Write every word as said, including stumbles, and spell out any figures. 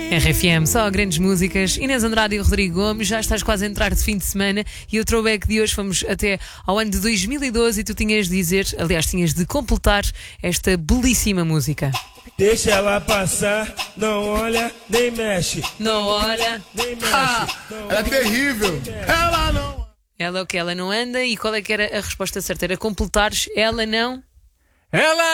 R F M, só grandes músicas. Inês Andrade e o Rodrigo Gomes, já estás quase a entrar de fim de semana e o throwback de hoje fomos até ao ano de dois mil e doze e tu tinhas de dizer, aliás, tinhas de completar esta belíssima música. Deixa ela passar, não olha, nem mexe. Não olha, Nem mexe. Ah, ela é terrível. Ela não. ela é o que ela não anda e qual é que era a resposta certa? Era completares ela não... Ela